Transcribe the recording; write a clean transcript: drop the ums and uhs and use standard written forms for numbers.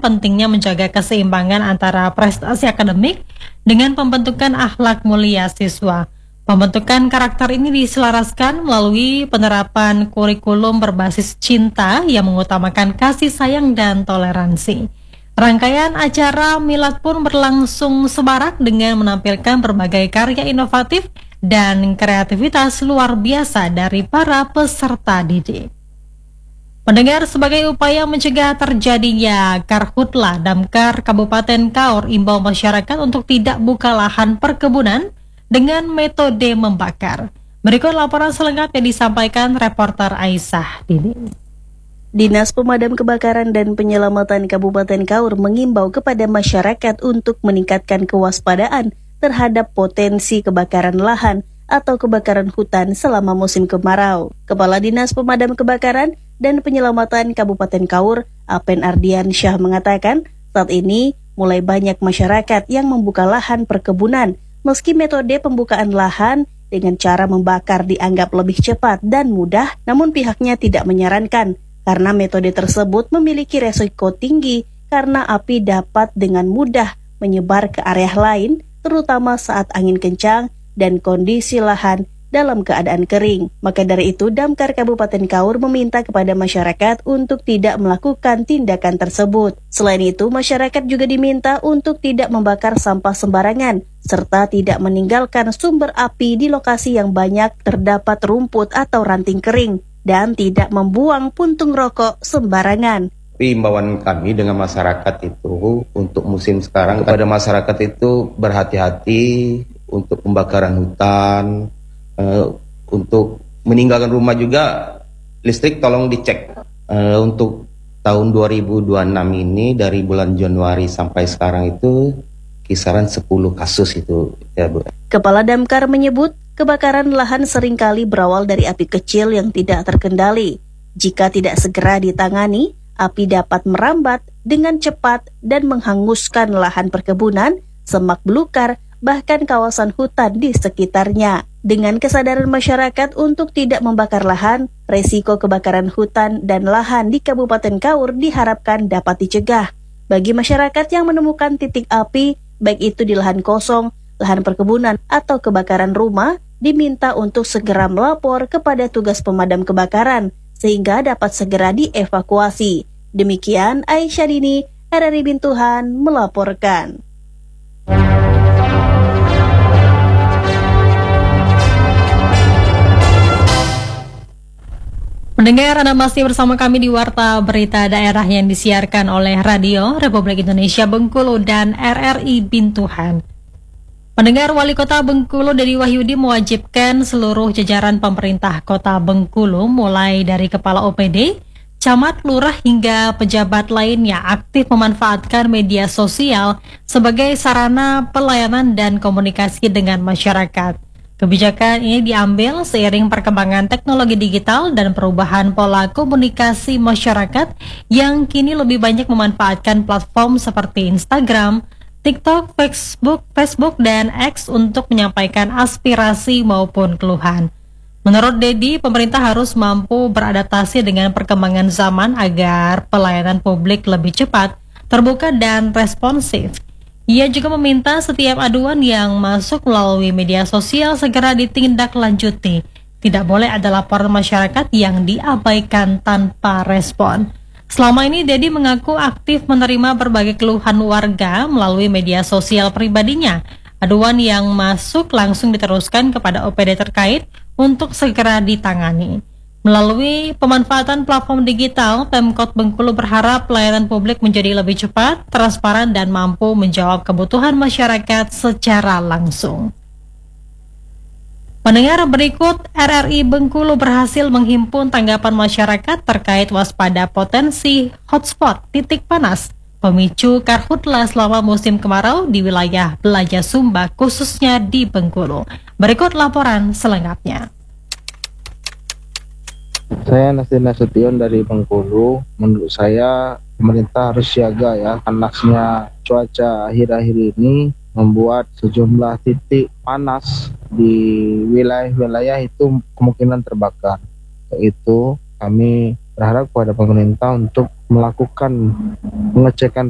pentingnya menjaga keseimbangan antara prestasi akademik dengan pembentukan akhlak mulia siswa. Pembentukan karakter ini diselaraskan melalui penerapan kurikulum berbasis cinta yang mengutamakan kasih sayang dan toleransi. Rangkaian acara milad pun berlangsung semarak dengan menampilkan berbagai karya inovatif dan kreativitas luar biasa dari para peserta didik. Pendengar, sebagai upaya mencegah terjadinya karhutlah Damkar Kabupaten Kaur imbau masyarakat untuk tidak buka lahan perkebunan dengan metode membakar. Berikut laporan selengkapnya disampaikan reporter Aisyah Dini. Dinas Pemadam Kebakaran dan Penyelamatan Kabupaten Kaur mengimbau kepada masyarakat untuk meningkatkan kewaspadaan terhadap potensi kebakaran lahan atau kebakaran hutan selama musim kemarau. Kepala Dinas Pemadam Kebakaran dan Penyelamatan Kabupaten Kaur, Apen Ardian Syah mengatakan, saat ini mulai banyak masyarakat yang membuka lahan perkebunan, meski metode pembukaan lahan dengan cara membakar dianggap lebih cepat dan mudah, namun pihaknya tidak menyarankan karena metode tersebut memiliki resiko tinggi karena api dapat dengan mudah menyebar ke area lain, terutama saat angin kencang dan kondisi lahan dalam keadaan kering. Maka dari itu, Damkar Kabupaten Kaur meminta kepada masyarakat untuk tidak melakukan tindakan tersebut. Selain itu, masyarakat juga diminta untuk tidak membakar sampah sembarangan, serta tidak meninggalkan sumber api di lokasi yang banyak terdapat rumput atau ranting kering, dan tidak membuang puntung rokok sembarangan. Himbauan kami dengan masyarakat itu untuk musim sekarang kepada masyarakat itu berhati-hati untuk pembakaran hutan, untuk meninggalkan rumah juga listrik tolong dicek. Untuk tahun 2026 ini dari bulan Januari sampai sekarang itu kisaran 10 kasus itu ya Bu. Kepala Damkar menyebut kebakaran lahan seringkali berawal dari api kecil yang tidak terkendali. Jika tidak segera ditangani, api dapat merambat dengan cepat dan menghanguskan lahan perkebunan, semak belukar, bahkan kawasan hutan di sekitarnya. Dengan kesadaran masyarakat untuk tidak membakar lahan, resiko kebakaran hutan dan lahan di Kabupaten Kaur diharapkan dapat dicegah. Bagi masyarakat yang menemukan titik api, baik itu di lahan kosong, lahan perkebunan, atau kebakaran rumah, diminta untuk segera melapor kepada tugas pemadam kebakaran, sehingga dapat segera dievakuasi. Demikian Aisyah Dini, RRI Bintuhan, melaporkan. Pendengar, Anda masih bersama kami di Warta Berita Daerah yang disiarkan oleh Radio Republik Indonesia Bengkulu dan RRI Bintuhan. Pendengar, Wali Kota Bengkulu Dedi Wahyudi mewajibkan seluruh jajaran pemerintah Kota Bengkulu mulai dari Kepala OPD, Camat, Lurah hingga pejabat lainnya aktif memanfaatkan media sosial sebagai sarana pelayanan dan komunikasi dengan masyarakat. Kebijakan ini diambil seiring perkembangan teknologi digital dan perubahan pola komunikasi masyarakat yang kini lebih banyak memanfaatkan platform seperti Instagram, TikTok, Facebook, dan X untuk menyampaikan aspirasi maupun keluhan. Menurut Dedi, pemerintah harus mampu beradaptasi dengan perkembangan zaman agar pelayanan publik lebih cepat, terbuka, dan responsif. Ia juga meminta setiap aduan yang masuk melalui media sosial segera ditindaklanjuti. Tidak boleh ada laporan masyarakat yang diabaikan tanpa respon. Selama ini, Dedi mengaku aktif menerima berbagai keluhan warga melalui media sosial pribadinya. Aduan yang masuk langsung diteruskan kepada OPD terkait untuk segera ditangani. Melalui pemanfaatan platform digital, Pemkot Bengkulu berharap pelayanan publik menjadi lebih cepat, transparan, dan mampu menjawab kebutuhan masyarakat secara langsung. Pendengar, berikut RRI Bengkulu berhasil menghimpun tanggapan masyarakat terkait waspada potensi hotspot titik panas pemicu karhutla selama musim kemarau di wilayah Belaja Sumba, khususnya di Bengkulu. Berikut laporan selengkapnya. Saya Nasir Nasution dari Bengkulu. Menurut saya pemerintah harus siaga ya, panasnya cuaca akhir-akhir ini membuat sejumlah titik panas di wilayah-wilayah itu kemungkinan terbakar. Itu kami berharap kepada pemerintah untuk melakukan pengecekan